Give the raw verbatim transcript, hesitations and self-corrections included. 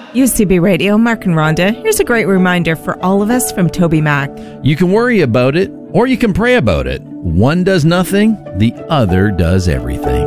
U C B Radio, Mark and Rhonda. Here's a great reminder for all of us from Toby Mac. You can worry about it, or you can pray about it. One does nothing, the other does everything.